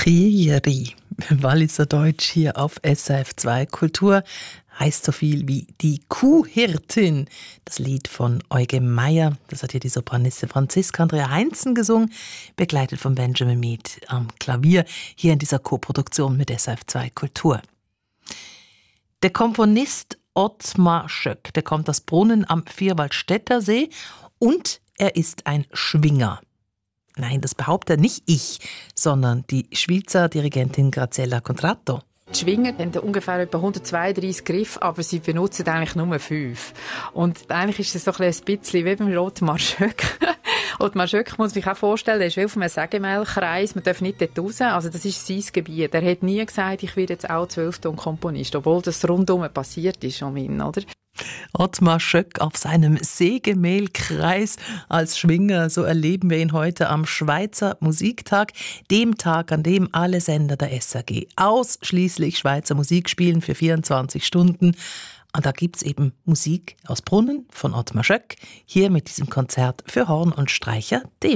Krieri, Walliser Deutsch hier auf SRF 2 Kultur, heißt so viel wie die Kuhhirtin. Das Lied von Eugen Meyer, das hat hier die Sopranistin Franziska Andrea Heinzen gesungen, begleitet von Benjamin Mead am Klavier, hier in dieser Koproduktion mit SRF 2 Kultur. Der Komponist Ottmar Schöck, der kommt aus Brunnen am Vierwaldstätter See und er ist ein Schwinger. Nein, das behauptet nicht ich, sondern die Schweizer Dirigentin Graziella Contratto. Die Schwinger haben ungefähr etwa 132 Griffe, aber sie benutzen eigentlich nur 5. Und eigentlich ist es so ein bisschen wie beim Ottmar Schöck. Ottmar Schöck muss sich auch vorstellen, er ist wie auf einem Sägemehlkreis, man darf nicht dort raus, also das ist sein Gebiet. Er hat nie gesagt, ich werde jetzt auch 12-Ton-Komponist, obwohl das rundum passiert ist um ihn, oder? Ottmar Schöck auf seinem Sägemehlkreis als Schwinger, so erleben wir ihn heute am Schweizer Musiktag, dem Tag, an dem alle Sender der SRG ausschließlich Schweizer Musik spielen für 24 Stunden. Und da gibt's eben Musik aus Brunnen von Ottmar Schöck, hier mit diesem Konzert für Horn und Streicher, dem